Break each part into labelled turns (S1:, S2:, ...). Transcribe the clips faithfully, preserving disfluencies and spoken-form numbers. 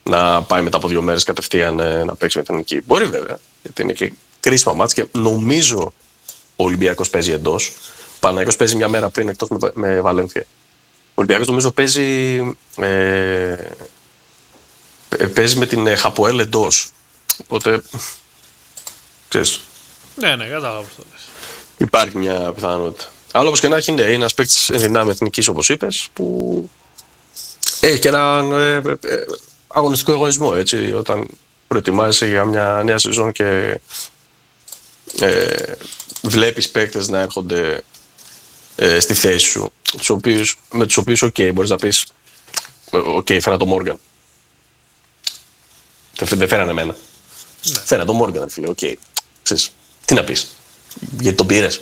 S1: να πάει μετά από δύο μέρες κατευθείαν ε, να παίξει με την Εθνική. Μπορεί βέβαια, γιατί είναι και κρίσιμα μάτς και νομίζω ο Ολυμπιακός παίζει εντός. Ο Παναθηναϊκός παίζει μια μέρα πριν εκτός με, με Βαλένθια. Ο Ολυμπιακός νομίζω παίζει, ε, παίζει με την Χαποέλ εντός. Οπότε, ξέρεις.
S2: Ναι, ναι, κατάλαβα αυτό.
S1: Υπάρχει μια πιθανότητα. Αλλά όπως και να έχει, ναι, είναι ένας παίκτης δυνάμει εθνικής, όπως είπες, που έχει και έναν ε, ε, αγωνιστικό εγωισμό, έτσι, όταν προετοιμάζεσαι για μια νέα σεζόν και ε, βλέπεις παίκτες να έρχονται ε, στη θέση σου, τους οποίους, με τους οποίους, οκ, okay, μπορείς να πεις, οκ, okay, φέρα το Μόργαν. Δεν φέρανε εμένα. Ναι. Φέρα το Μόργαν, φίλε, οκ. Okay. Ξέρεις, τι να πεις, γιατί τον πήρες.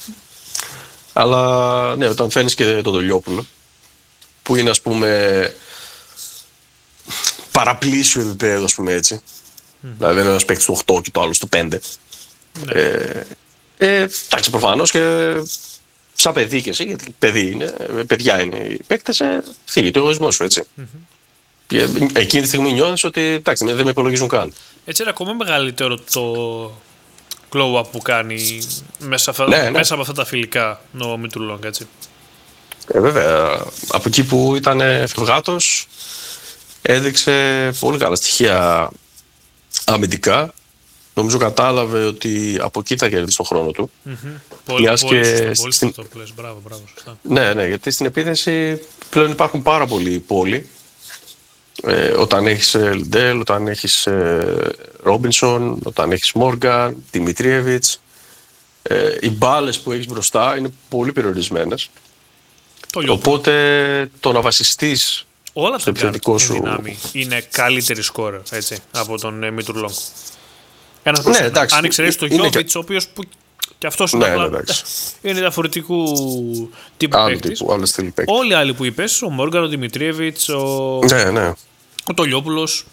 S1: Αλλά ναι, όταν φέρνεις και τον Τολιόπουλο, που είναι, ας πούμε, παραπλήσιο επίπεδο, ας πούμε, έτσι. Mm. Δηλαδή είναι ένας παίκτης του οκτώ και το άλλο του πέντε. Mm. Ε, ε, εντάξει, προφανώς και σαν παιδί και εσύ, γιατί παιδί είναι, παιδιά είναι οι παίκτες, ε, φύγει το εγωισμό σου, έτσι. Mm-hmm. Και εκείνη τη στιγμή νιώθεις ότι εντάξει, δεν με υπολογίζουν καν.
S2: Έτσι είναι ακόμα μεγαλύτερο το glow up που κάνει μέσα,
S1: ναι, ναι.
S2: μέσα από αυτά τα φιλικά ο Μητρουλόγκ, έτσι.
S1: Ε, βέβαια, από εκεί που ήταν φευγάτος έδειξε πολύ καλά στοιχεία αμυντικά. Νομίζω κατάλαβε ότι από εκεί θα κερδίσει τον χρόνο του.
S2: Mm-hmm. Πολύ, πολύ, και σωστό, πολύ στην... σωστό πλες. Μπράβο, μπράβο, σωστά.
S1: Ναι, ναι, γιατί στην επίθεση πλέον υπάρχουν πάρα πολλοί πόλοι. Ε, όταν έχεις Λιντέλ, όταν έχεις Ρόμπινσον, όταν έχεις Μόργαν, Δημητρίεβιτς, ε, οι μπάλες που έχεις μπροστά είναι πολύ περιορισμένες. Το Οπότε το να βασιστείς
S2: όλα
S1: στο επιθετικό σου
S2: δυνάμει είναι καλύτερη σκόρερ, έτσι, από τον ε, Μητρουλόγκ.
S1: Ναι, εντάξει,
S2: αν εξαιρέσεις τον Γιώβιτς, και... ο οποίος που... και αυτός
S1: ναι,
S2: είναι,
S1: ναι,
S2: απλά... είναι διαφορετικού τύπου παίκτης. Όλοι οι άλλοι που είπες, ο Μόργαν, ο Δημητρίεβιτς, ο,
S1: ναι, ναι.
S2: ο Τολιόπουλος.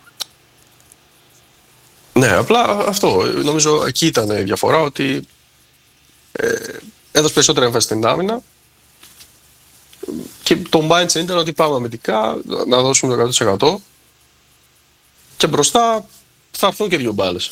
S1: Ναι, απλά αυτό. Νομίζω εκεί ήταν η διαφορά, ότι ε, έδωσε περισσότερη έμφαση στην άμυνα και το mindset ήταν ότι πάμε αμυντικά να δώσουμε το εκατό τοις εκατό και μπροστά θα έρθουν και δύο μπάλες.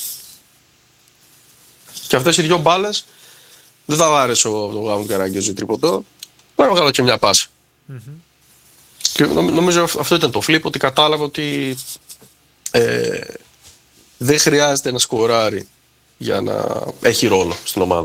S1: Και αυτές οι δύο μπάλες δεν θα βάρεσε ο Γάμου Καραγκιόζη τρίποντο, θα έβγαλα και μια πάσα. Mm-hmm. Και νομίζω αυτό ήταν το flip, ότι κατάλαβε ότι ε, δεν χρειάζεται να σκοράρει για να έχει ρόλο στην ομάδα.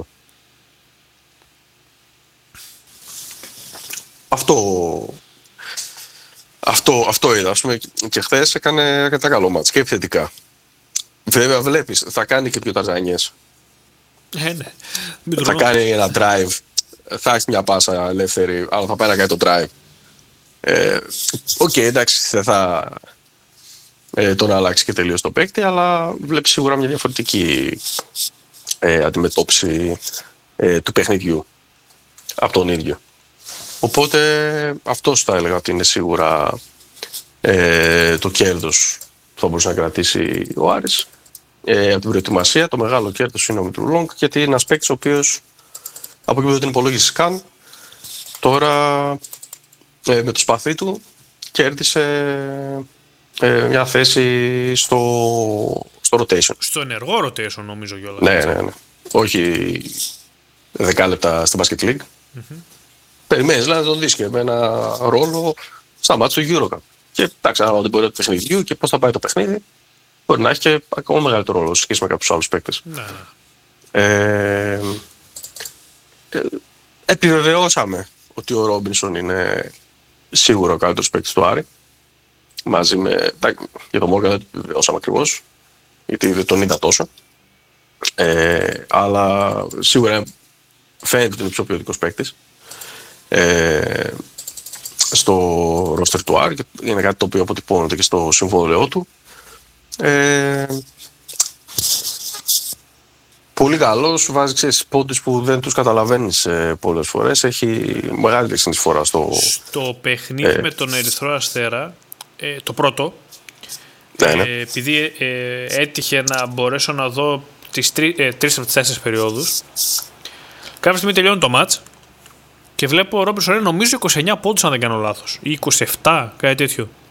S1: Αυτό, αυτό, αυτό είδα, ας πούμε, και χθες έκανε αρκετά καλό μάτς και επιθετικά. Βέβαια βλέπεις, θα κάνει και πιο ταζάνιες.
S2: Ε, ναι.
S1: Θα κάνει ένα drive, θα έχει μια πάσα ελεύθερη, αλλά θα πάει να κάνει το drive. Οκ, okay, εντάξει, δεν θα ε, τον αλλάξει και τελείως το παίκτη, αλλά βλέπει σίγουρα μια διαφορετική ε, αντιμετώπιση ε, του παιχνιδιού από τον ίδιο. Οπότε αυτός θα έλεγα ότι είναι σίγουρα ε, το κέρδος που θα μπορούσε να κρατήσει ο Άρης. Ε, από την προετοιμασία το μεγάλο κέρδος είναι ο Μητρουλόγκ, γιατί είναι ένας παίκτης ο οποίος από εκεί που δεν την υπολόγισες καν, τώρα ε, με το σπαθί του κέρδισε ε, μια θέση στο, στο rotation.
S2: Στο ενεργό rotation νομίζω κιόλας.
S1: Ναι, ναι, ναι. Όχι δέκα λεπτά στην Basket League. Mm-hmm. Περιμένεις δηλαδή να τον δεις και με ένα ρόλο στα μάτια του EuroCup. Και εντάξει, αν δεν μπορεί το παιχνιδιού και πώς θα πάει το παιχνίδι, μπορεί να έχει και ακόμα μεγαλύτερο ρόλο σχέση με κάποιους άλλους παίκτες.
S2: Ναι.
S1: Ε, ε, επιβεβαιώσαμε ότι ο Ρόμπινσον είναι σίγουρα ο καλύτερος παίκτης του Άρη. Μαζί με. Για τον Μόργαν δεν το επιβεβαιώσαμε ακριβώς, γιατί δεν τον είδα τόσο. Ε, αλλά σίγουρα φαίνεται ότι είναι πιο ποιοτικός παίκτης ε, στο ρόστερ του Άρη, και είναι κάτι το οποίο αποτυπώνεται και στο συμβόλαιό του. Ε, πολύ καλός, βάζει ξέρεις, πόντους που δεν τους καταλαβαίνεις ε, πολλές φορές. Έχει μεγάλη συνεισφορά στο...
S2: Στο παιχνίδι ε, με τον Ερυθρό Αστέρα, ε, το πρώτο,
S1: ναι, ναι.
S2: Ε, επειδή ε, έτυχε να μπορέσω να δω τις τρει, ε, τρεις από τις τέσσερις περιόδους, κάποια στιγμή τελειώνει το μάτς και βλέπω ο Ρόμπινσον νομίζω είκοσι εννέα πόντους, αν δεν κάνω λάθος, ή είκοσι επτά, κάτι τέτοιο.